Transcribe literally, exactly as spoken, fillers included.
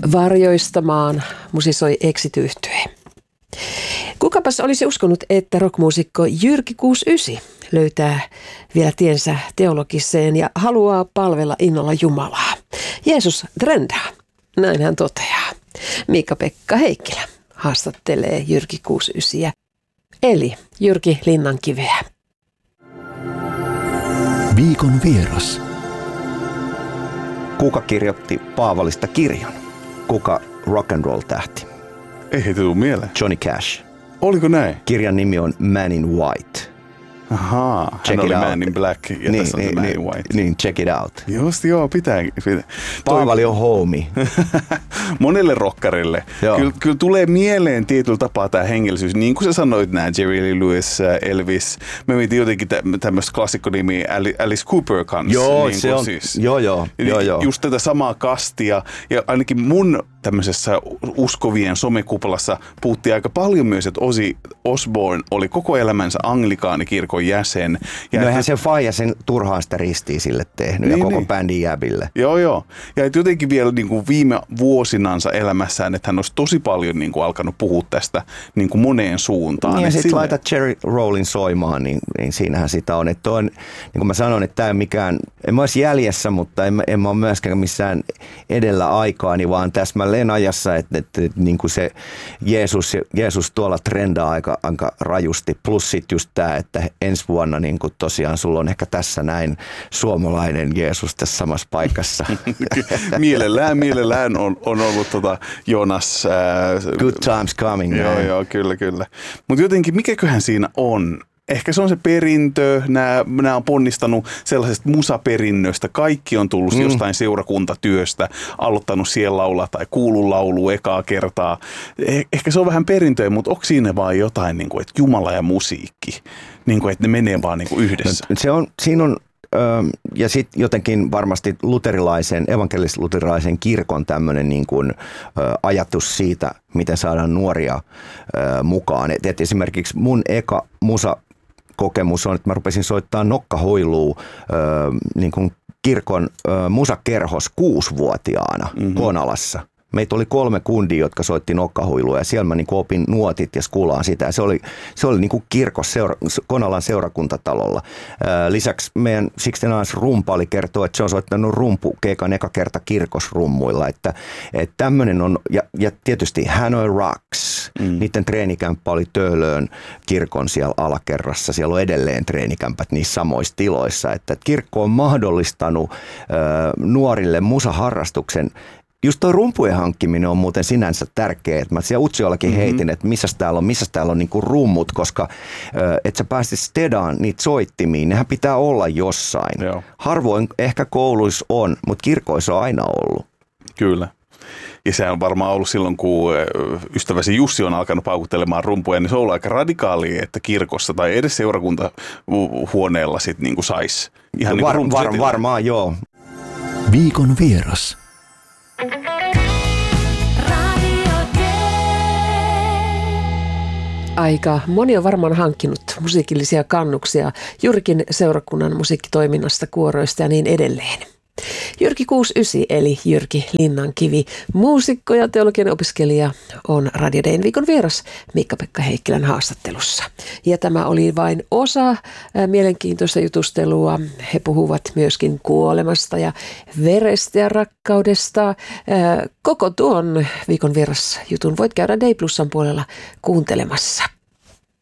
Varjoistamaan musisoi Exit-yhtye. Kukapas olisi uskonut, että rockmuusikko Jyrki kuusikymmentäyhdeksän löytää vielä tiensä teologiseen ja haluaa palvella innolla Jumalaa. Jeesus trendaa, näin hän toteaa. Miikka-Pekka Heikkilä haastattelee Jyrki kuusikymmentäyhdeksän, eli Jyrki Linnankiveä. Viikon vieras. Kuka kirjoitti Paavalista kirjan? Kuka rock and roll tähti? Ei heitä tule mieleen. Johnny Cash. Oliko näin? Kirjan nimi on Man in White. Ahaa, Check hän oli it Man out. in Black ja niin, tässä on niin, se Man niin, in White. Niin, check it out. Just joo, pitää. pitää. Paavali on homie. Monelle rockarille. Kyllä, kyllä tulee mieleen tietyllä tapaa tämä hengellisyys. Niin kuin sä sanoit, nämä Jerry Lee Lewis, Elvis. Me mietin jotenkin tämmöistä klassikkonimiä Alice Cooper kanssa. Joo, niin se on. Siis. Joo, joo, joo, joo. Just tätä samaa kastia. Ja ainakin mun tämmöisessä uskovien somekuplassa puhuttiin aika paljon myös, että Ozzy Osbourne oli koko elämänsä anglikaanikirkon jäsen. Ja no eihän se faija sen turhaan sitä ristiin sille tehnyt niin, ja koko niin. bändin jäbille. Joo, joo. Ja et jotenkin vielä niin kuin viime vuosinansa elämässään, että hän olisi tosi paljon niin kuin alkanut puhua tästä niin kuin moneen suuntaan. Niin ja sitten sille... laita Jerry Rollin soimaan, niin, niin siinähän sitä on. Että on, niin kuin mä sanoin, että tämä ei mikään, en mä olisi jäljessä, mutta en, en mä ole myöskään missään edellä aikaani, vaan täsmälleen ajassa, että, että, että niin kuin se Jeesus, Jeesus tuolla trendaa aika, aika rajusti. Plus sitten just tämä, että ensi vuonna niin kuin tosiaan sulla on ehkä tässä näin suomalainen Jeesus tässä samassa paikassa. mielellään, mielellään on, on ollut tota Jonas. Ää, Good times coming. Joo, näin. joo, kyllä, kyllä. Mutta jotenkin mikäköhän siinä on? Ehkä se on se perintö, nämä, nämä on ponnistanut sellaisesta musaperinnöstä. Kaikki on tullut mm. jostain seurakuntatyöstä, aloittanut siellä laulaa tai kuullut laulua ekaa kertaa. Eh, ehkä se on vähän perintöä, mutta onko siinä vaan jotain, niin kuin, että Jumala ja musiikki, niin kuin, että ne menee vaan niin kuin yhdessä? No, se on, siinä on, ja sitten jotenkin varmasti luterilaisen, evankelis-luterilaisen kirkon tämmöinen niin kuin ajatus siitä, miten saadaan nuoria mukaan. Et, et esimerkiksi mun eka musa kokemus on, että mä rupesin soittaa nokkahoilua ö, niin kuin kirkon ö, musakerhos kuusivuotiaana mm-hmm. Konalassa. Meitä oli kolme kundia, jotka soitti nokkahuilua ja siellä mä niin kuin opin nuotit ja skulaan sitä. Ja se oli, se oli niin kuin kirkos seura, Konalan seurakuntatalolla. Ää, lisäksi meidän Sixteen rumpaali kertoo, että se on soittanut rumpukeikan eka kerta kirkosrummuilla. Että, että tämmöinen on, ja, ja tietysti Hanoi Rocks, mm. niiden treenikämppä oli Töölöön kirkon siellä alakerrassa. Siellä on edelleen treenikämpät niissä samoissa tiloissa. Että kirkko on mahdollistanut ää, nuorille musaharrastuksen. Just tuo rumpujen hankkiminen on muuten sinänsä tärkeä. Mä siellä Utsjoellakin mm-hmm. heitin, että missä täällä on, missä täällä on niinku rummut, koska että sä pääsit stedaan niitä soittimiin, nehän pitää olla jossain. Joo. Harvoin ehkä kouluissa on, mutta kirkoissa on aina ollut. Kyllä. Ja se on varmaan ollut silloin, kun ystäväsi Jussi on alkanut paukuttelemaan rumpuja, niin se on ollut aika radikaalia, että kirkossa tai edes seurakuntahuoneella sitten niinku saisi ihan Var, niinku var, varmaan joo. Viikon vieras. Aika moni on varmaan hankkinut musiikillisia kannuksia Jyrkin seurakunnan musiikkitoiminnasta, kuoroista ja niin edelleen. Jyrki kuusikymmentäyhdeksän eli Jyrki Linnankivi, muusikko ja teologian opiskelija, on Radio Dayn viikon vieras Miikka-Pekka Heikkilän haastattelussa. Ja tämä oli vain osa ää, mielenkiintoista jutustelua. He puhuvat myöskin kuolemasta ja verestä ja rakkaudesta. Ää, koko tuon viikon vieras jutun voit käydä Day Plusan puolella kuuntelemassa.